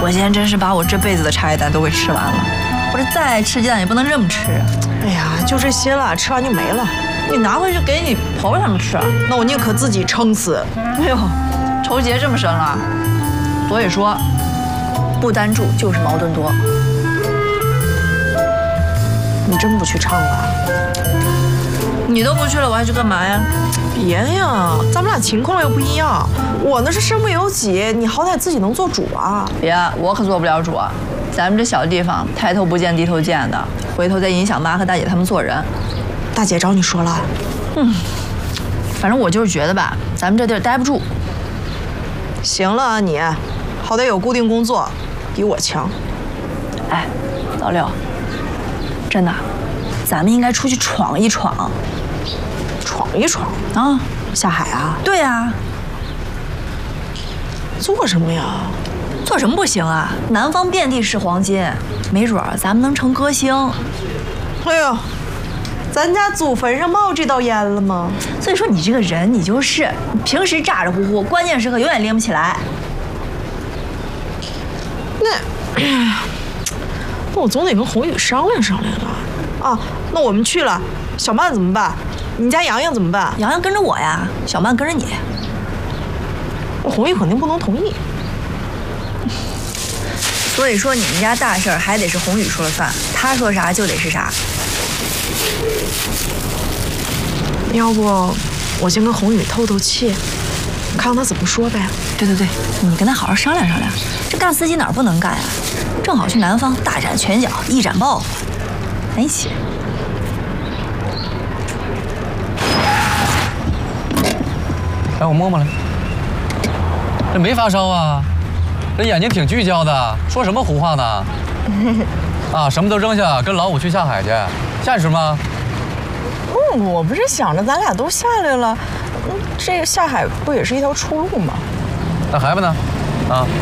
我今天真是把我这辈子的茶叶蛋都给吃完了。我这再爱吃鸡蛋也不能这么吃。 哎呀，就这些了，吃完就没了。 你拿回去给你朋友他们吃。 那我宁可自己撑死。 哎呦，仇结这么深了。所以说，不单住就是矛盾多。 你真不去唱了？ 你都不去了，我还去干嘛呀？ 别呀，咱们俩情况又不一样。我那是身不由己，你好歹自己能做主啊。 别，我可做不了主啊。咱们这小地方，抬头不见低头见的，回头再影响妈和大姐他们做人。 大姐找你说了？ 反正我就是觉得吧，咱们这地儿待不住。 行了啊你，好歹有固定工作，比我强。 哎，老六，真的，咱们应该出去闯一闯。 闯一闯啊！ 下海啊？ 对呀。 做什么呀？ 做什么不行啊？南方遍地是黄金，没准儿咱们能成歌星。 哎呦，咱家祖坟上冒这道烟了吗？ 所以说你这个人，你就是平时咋咋呼呼，关键时刻永远拎不起来。 那我总得跟宏宇商量商量了。啊，那我们去了，小曼怎么办？你家洋洋怎么办？ 洋洋跟着我呀，小曼跟着你。 宏宇肯定不能同意。 所以说你们家大事儿还得是宏宇说了算，他说啥就得是啥。 要不我先跟宏宇透透气，看看他怎么说呗。 对，你跟他好好商量商量。这干司机哪儿不能干啊？正好去南方大展拳脚，一展抱负，咱一起。 来，我摸摸来。这没发烧啊？这眼睛挺聚焦的，说什么胡话呢？啊，什么都扔下，跟老五去下海去，现实吗？ 我不是想着咱俩都下来了，这个下海不也是一条出路吗？ 那孩子呢？啊？